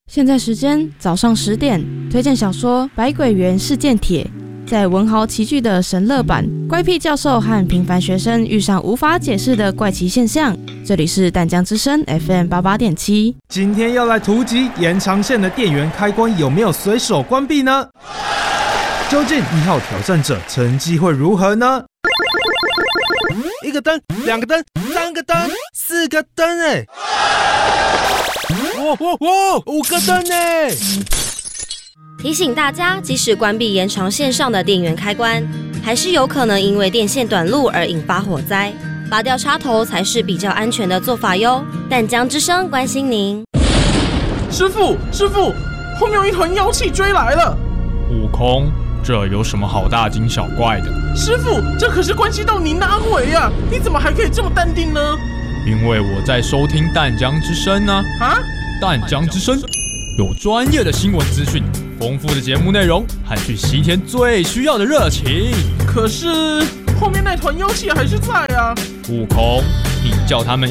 现在时间早上10点，推荐小说《百鬼园事件帖》。在文豪齐聚的神乐版，怪癖教授和平凡学生遇上无法解释的怪奇现象。这里是淡江之声 FM88.7。 今天要来突击延长线的电源开关有没有随手关闭呢？究竟1号挑战者成绩会如何呢？1个灯，2个灯，3个灯，4个灯哎！哇，5个灯哎！ 提醒大家，即使关闭延长线上的电源开关，还是有可能因为电线短路而引发火灾。拔掉插头才是比较安全的做法哟。淡江之声关心您。 师父，后面有一团妖气追来了。 悟空，这有什么好大惊小怪的？ 师父，这可是关系到您的安危啊！你怎么还可以这么淡定呢？ 因为我在收听淡江之声啊。淡江之声有专业的新闻资讯，丰富的节目内容和去西天最需要的热情。 可是后面那团妖气还是在啊。 悟空，你叫他们